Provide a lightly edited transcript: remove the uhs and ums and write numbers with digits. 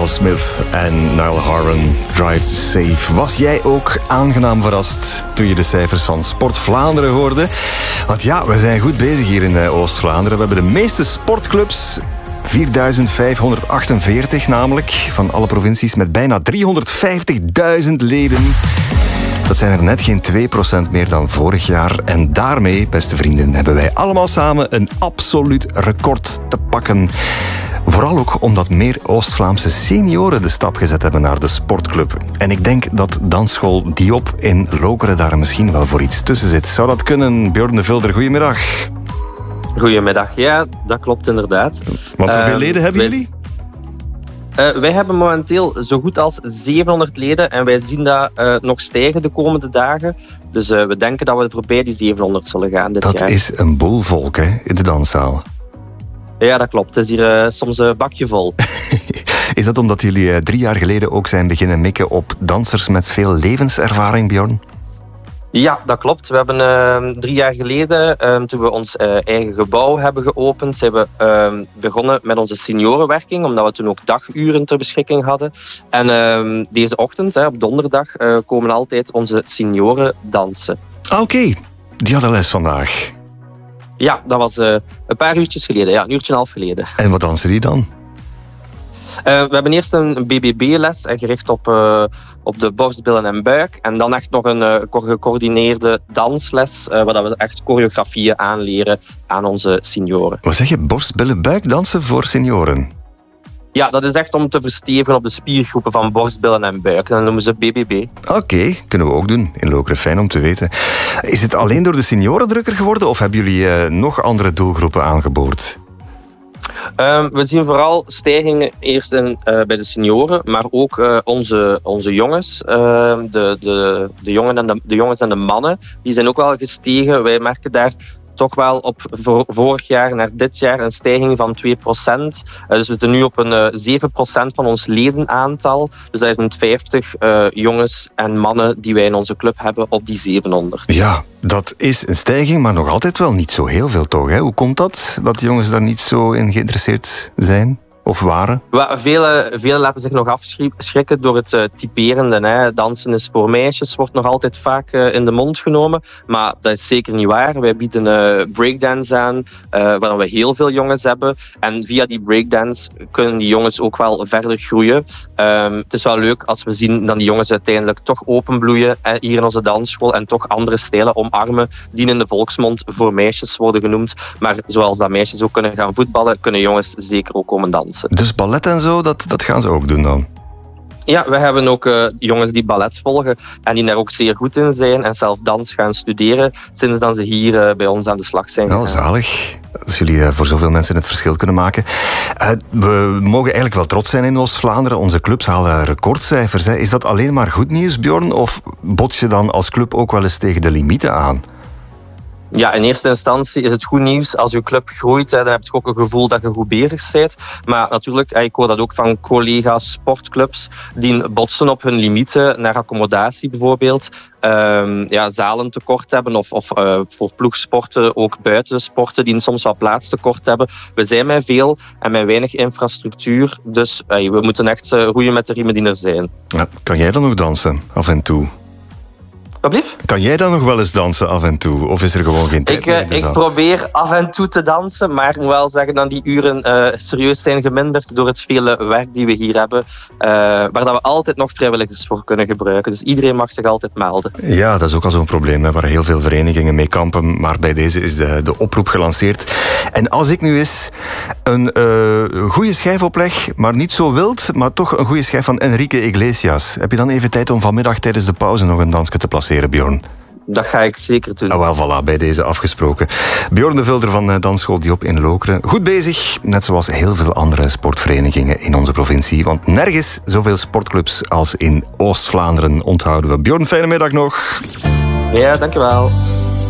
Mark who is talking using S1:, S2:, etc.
S1: Miles Smith en Niall Horan, Drive Safe. Was jij ook aangenaam verrast toen je de cijfers van Sport Vlaanderen hoorde? Want ja, we zijn goed bezig hier in Oost-Vlaanderen. We hebben de meeste sportclubs, 4.548 namelijk, van alle provincies, met bijna 350.000 leden. Dat zijn er net geen 2% meer dan vorig jaar. En daarmee, beste vrienden, hebben wij allemaal samen een absoluut record te pakken. Vooral ook omdat meer Oost-Vlaamse senioren de stap gezet hebben naar de sportclub. En ik denk dat dansschool Diop in Lokeren daar misschien wel voor iets tussen zit. Zou dat kunnen? Björn de Vilder, goedemiddag.
S2: Goedemiddag, ja, dat klopt inderdaad.
S1: Want hoeveel leden hebben jullie?
S2: Wij hebben momenteel zo goed als 700 leden en wij zien dat nog stijgen de komende dagen. Dus we denken dat we voorbij die 700 zullen gaan dit jaar.
S1: Dat is een boel volk, hè, in de danszaal.
S2: Ja, dat klopt. Het is hier soms een bakje vol.
S1: Is dat omdat jullie 3 jaar geleden ook zijn beginnen mikken op dansers met veel levenservaring, Björn?
S2: Ja, dat klopt. We hebben 3 jaar geleden, toen we ons eigen gebouw hebben geopend, zijn we begonnen met onze seniorenwerking, omdat we toen ook daguren ter beschikking hadden. En deze ochtend, op donderdag, komen altijd onze senioren dansen.
S1: Oké. Die hadden les vandaag.
S2: Ja, dat was een paar uurtjes geleden, ja, een uurtje en een half geleden.
S1: En wat dansen die dan?
S2: We hebben eerst een BBB-les gericht op de borst, billen en buik. En dan echt nog een gecoördineerde dansles, waar we echt choreografieën aanleren aan onze senioren.
S1: Wat zeg je? Borst, billen, buik dansen voor senioren?
S2: Ja, dat is echt om te verstevigen op de spiergroepen van borst, billen en buik. Dat noemen ze BBB.
S1: Oké, kunnen we ook doen in Lokeren. Fijn om te weten. Is het alleen door de senioren drukker geworden of hebben jullie nog andere doelgroepen aangeboord?
S2: We zien vooral stijgingen eerst bij de senioren, maar ook onze jongens. De jongens en de mannen, die zijn ook wel gestegen. Wij merken daar toch wel op vorig jaar naar dit jaar een stijging van 2%. Dus we zitten nu op een 7% van ons ledenaantal. Dus dat is 50 jongens en mannen die wij in onze club hebben op die 700.
S1: Ja, dat is een stijging, maar nog altijd wel niet zo heel veel toch? Hè? Hoe komt dat? Dat de jongens daar niet zo in geïnteresseerd zijn? Of waren?
S2: Velen laten zich nog afschrikken door het typerende. Hè. Dansen is voor meisjes, wordt nog altijd vaak in de mond genomen. Maar dat is zeker niet waar. Wij bieden breakdance aan, waar we heel veel jongens hebben. En via die breakdance kunnen die jongens ook wel verder groeien. Het is wel leuk als we zien dat die jongens uiteindelijk toch openbloeien hier in onze dansschool en toch andere stijlen omarmen die in de volksmond voor meisjes worden genoemd. Maar zoals dat meisjes ook kunnen gaan voetballen, kunnen jongens zeker ook komen dansen.
S1: Dus ballet en zo, dat gaan ze ook doen dan?
S2: Ja, we hebben ook jongens die ballet volgen en die daar ook zeer goed in zijn en zelf dans gaan studeren sinds dan ze hier bij ons aan de slag zijn gegaan.
S1: Nou, zalig. Als jullie voor zoveel mensen het verschil kunnen maken. We mogen eigenlijk wel trots zijn in Oost-Vlaanderen. Onze clubs halen recordcijfers. Hè. Is dat alleen maar goed nieuws, Björn? Of bots je dan als club ook wel eens tegen de limieten aan?
S2: Ja, in eerste instantie is het goed nieuws. Als je club groeit, dan heb je ook een gevoel dat je goed bezig bent. Maar natuurlijk, ik hoor dat ook van collega's, sportclubs, die botsen op hun limieten, naar accommodatie bijvoorbeeld. Zalen tekort hebben of voor ploegsporten, ook buitensporten, die soms wat plaatstekort hebben. We zijn met veel en met weinig infrastructuur, dus we moeten echt roeien met de riemen die er zijn.
S1: Ja, kan jij dan nog dansen, af en toe? Kan jij dan nog wel eens dansen af en toe? Of is er gewoon geen tijd meer in de zaal?
S2: Ik probeer af en toe te dansen, maar ik moet wel zeggen dat die uren serieus zijn geminderd door het vele werk die we hier hebben, waar dat we altijd nog vrijwilligers voor kunnen gebruiken. Dus iedereen mag zich altijd melden. Ja,
S1: dat is ook al zo'n probleem, hè, waar heel veel verenigingen mee kampen. Maar bij deze is de oproep gelanceerd. En als ik nu eens een goede schijf opleg, maar niet zo wild, maar toch een goede schijf van Enrique Iglesias. Heb je dan even tijd om vanmiddag tijdens de pauze nog een dansje te placeren, Björn?
S2: Dat ga ik zeker doen.
S1: Wel, voilà, bij deze afgesproken. Björn de Vilder van Dansschool Diop in Lokeren. Goed bezig, net zoals heel veel andere sportverenigingen in onze provincie. Want nergens zoveel sportclubs als in Oost-Vlaanderen, onthouden we. Björn, fijne middag nog.
S2: Ja, dankjewel.